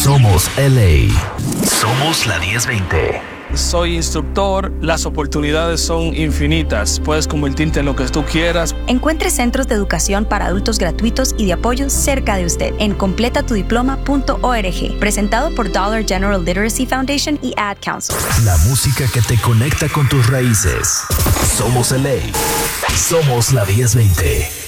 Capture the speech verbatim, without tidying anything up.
Somos L A. Somos la diez veinte. Soy instructor, las oportunidades son infinitas. Puedes convertirte en lo que tú quieras. Encuentre centros de educación para adultos gratuitos y de apoyo cerca de usted en completa tu diploma punto org. Presentado por Dollar General Literacy Foundation y Ad Council. La música que te conecta con tus raíces. Somos L A. Somos la diez veinte.